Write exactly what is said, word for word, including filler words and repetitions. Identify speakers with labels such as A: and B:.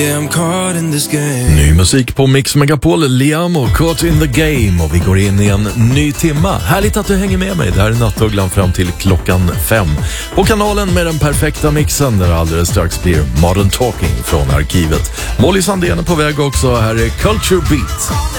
A: I'm caught in this game.
B: Ny musik på Mix Megapol, Liam och Caught in the Game. Och vi går in i en ny timma. Härligt att du hänger med mig. Det här är Nattugglan fram till klockan fem. På kanalen med den perfekta mixen där alldeles strax blir Modern Talking från arkivet. Molly Sandén är på väg också. Här är Culture Beat.